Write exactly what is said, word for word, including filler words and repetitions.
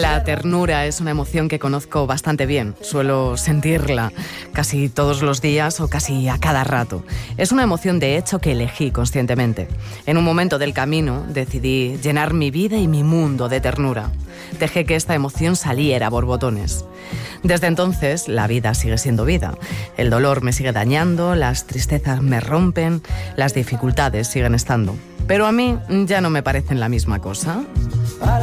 La ternura es una emoción que conozco bastante bien. Suelo sentirla casi todos los días o casi a cada rato. Es una emoción, de hecho, que elegí conscientemente. En un momento del camino decidí llenar mi vida y mi mundo de ternura. Dejé que esta emoción saliera a borbotones. Desde entonces, la vida sigue siendo vida. El dolor me sigue dañando, las tristezas me rompen, las dificultades siguen estando. Pero a mí ya no me parecen la misma cosa.